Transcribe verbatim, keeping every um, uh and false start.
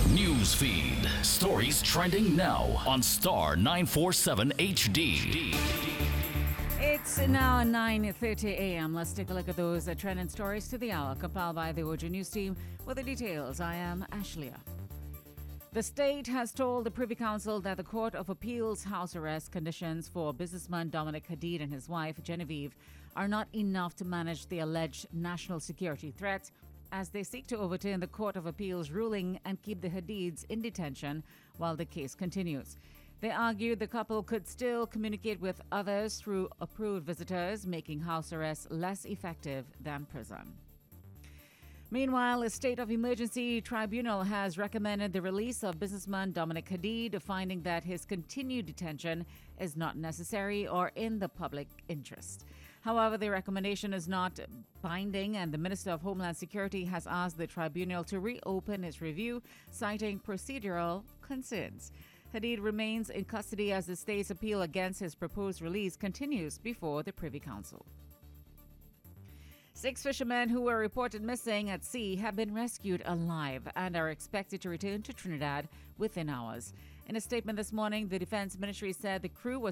News feed. Stories trending now on Star nine forty-seven H D. It's now nine thirty a.m. Let's take a look at those uh, trending stories to the hour, compiled by the O J News team. With the details, I am Ashlia. The state has told the Privy Council that the Court of Appeal's house arrest conditions for businessman Dominic Hadid and his wife Genevieve are not enough to manage the alleged national security threat, as they seek to overturn the Court of Appeal's ruling and keep the Hadids in detention while the case continues. They argued the couple could still communicate with others through approved visitors, making house arrest less effective than prison. Meanwhile, a state of emergency tribunal has recommended the release of businessman Dominic Hadid, finding that his continued detention is not necessary or in the public interest. However, the recommendation is not binding, and the Minister of Homeland Security has asked the tribunal to reopen its review, citing procedural concerns. Hadid remains in custody as the state's appeal against his proposed release continues before the Privy Council. Six fishermen who were reported missing at sea have been rescued alive and are expected to return to Trinidad within hours. In a statement this morning, the Defense Ministry said the crew was